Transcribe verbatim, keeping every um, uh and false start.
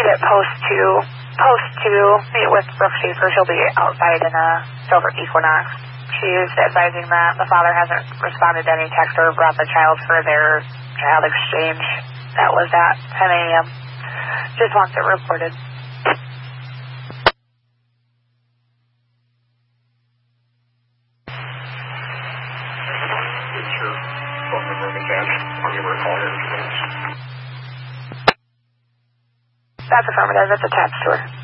get post two, post two, meet with Brooke Schaefer. She'll be outside in a Silver Equinox. She's advising that the father hasn't responded to any text or brought the child for their child exchange. That was at ten a.m. Just wants it reported. That's affirmative. It's attached to her.